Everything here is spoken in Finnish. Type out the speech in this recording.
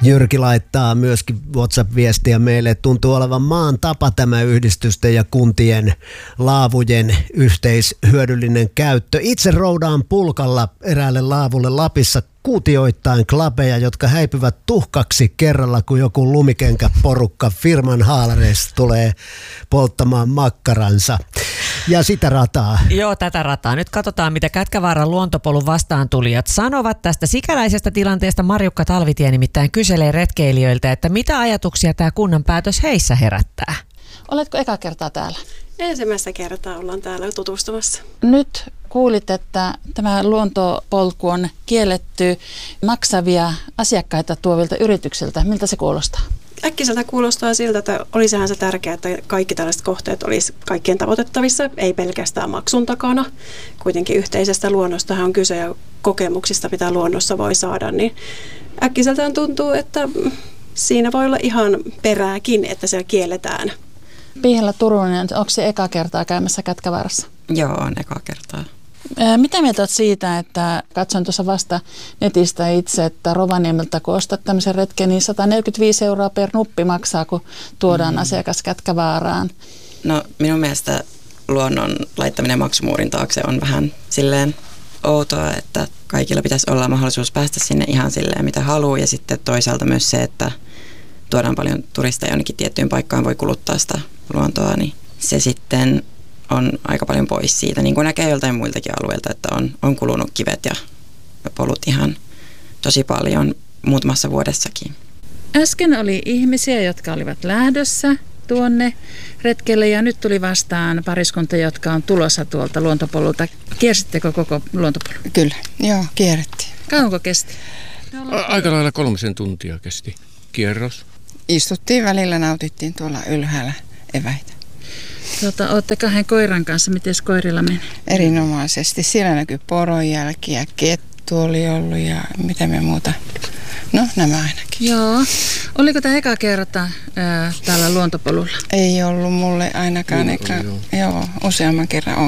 Jyrki laittaa myöskin WhatsApp-viestiä meille. Tuntuu olevan maan tapa tämä yhdistysten ja kuntien laavujen yhteishyödyllinen käyttö. Itse roudaan pulkalla eräälle laavulle Lapissa kuutioittain klabeja, jotka häipyvät tuhkaksi kerralla, kun joku lumikenkäporukka firman haalareista tulee polttamaan makkaransa. Ja sitä rataa. Joo, tätä rataa. Nyt katsotaan, mitä Kätkävaaran luontopolun vastaantulijat sanovat tästä sikäläisestä tilanteesta. Marjukka Talvitie nimittäin kyselee retkeilijöiltä, että mitä ajatuksia tämä kunnan päätös heissä herättää. Oletko eka kertaa täällä? Ensimmäistä kertaa ollaan täällä tutustumassa. Nyt kuulit, että tämä luontopolku on kielletty maksavia asiakkaita tuovilta yrityksiltä. Miltä se kuulostaa? Äkkiseltä kuulostaa siltä, että olisihan se tärkeää, että kaikki tällaiset kohteet olisi kaikkien tavoitettavissa, ei pelkästään maksun takana. Kuitenkin yhteisestä luonnostahan on kyse ja kokemuksista, mitä luonnossa voi saada, niin äkkiseltään tuntuu, että siinä voi olla ihan perääkin, että se kielletään. Pihalla Turunen, onko se eka kertaa käymässä Kätkävaarassa? Joo, on eka kertaa. Mitä mieltä olet siitä, että katsoin tuossa vasta netistä itse, että Rovaniemeltä kun ostat tämmöisen retken, niin 145 € per nuppi maksaa, kun tuodaan asiakas Kätkävaaraan? No minun mielestä luonnon laittaminen maksumuurin taakse on vähän silleen outoa, että kaikilla pitäisi olla mahdollisuus päästä sinne ihan silleen mitä haluaa ja sitten toisaalta myös se, että tuodaan paljon turisteja jonnekin tiettyyn paikkaan voi kuluttaa sitä luontoa, niin se sitten on aika paljon pois siitä, niin kuin näkee joltain muiltakin alueilta, että on kulunut kivet ja polut ihan tosi paljon muutamassa vuodessakin. Äsken oli ihmisiä, jotka olivat lähdössä tuonne retkelle ja nyt tuli vastaan pariskunta, jotka on tulossa tuolta luontopolulta. Kiersittekö koko luontopolun? Kyllä, joo, kierrettiin. Kauanko kesti? Aika lailla 3 tuntia kesti kierros. Istuttiin välillä, nautittiin tuolla ylhäällä eväitä. Olette 2 koiran kanssa, miten koirilla meni? Erinomaisesti. Siellä näkyy poronjälkiä, kettu oli ollut ja mitä me muuta. No, nämä ainakin. Joo. Oliko tämä eka kerta täällä luontopolulla? Ei ollut mulle ainakaan. Joo, useamman kerran on